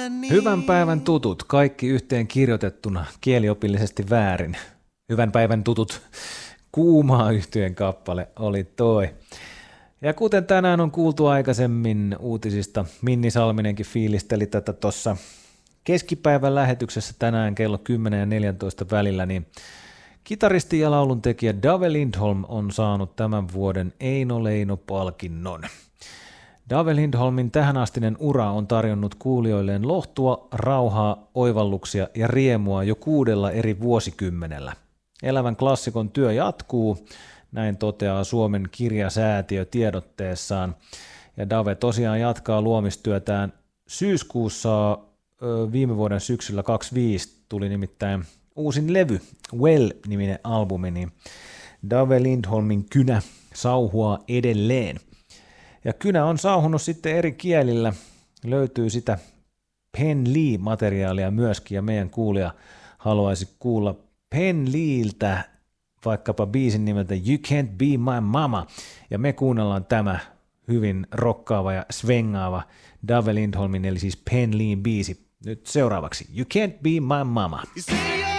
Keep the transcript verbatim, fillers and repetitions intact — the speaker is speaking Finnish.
niin. Hyvän päivän tutut, kaikki yhteen kirjoitettuna, kieliopillisesti väärin. Hyvän päivän tutut, Kuumaa yhtyeen kappale oli toi. Ja kuten tänään on kuultu aikaisemmin uutisista, Minni Salminenkin fiilisteli tätä tuossa keskipäivän lähetyksessä tänään kello kymmenen ja neljäntoista välillä, niin kitaristi ja lauluntekijä Dave Lindholm on saanut tämän vuoden Eino Leino-palkinnon. Dave Lindholmin tähänastinen ura on tarjonnut kuulijoilleen lohtua, rauhaa, oivalluksia ja riemua jo kuudella eri vuosikymmenellä. Elävän klassikon työ jatkuu, näin toteaa Suomen kirjasäätiö tiedotteessaan. Ja Dave tosiaan jatkaa luomistyötään. Syyskuussa viime vuoden syksyllä kaksikymmentäviisi tuli nimittäin uusin levy, Well-niminen albumi, niin Dave Lindholmin kynä sauhua edelleen. Ja kynä on sauhunut sitten eri kielillä, löytyy sitä Pen Lee-materiaalia myöskin, ja meidän kuulija haluaisi kuulla Pen Leeltä vaikkapa biisin nimeltä You Can't Be My Mama, ja me kuunnellaan tämä hyvin rokkaava ja svengaava Dave Lindholmin, eli siis Pen Leen biisi. Nyt seuraavaksi You Can't Be My Mama. You say you're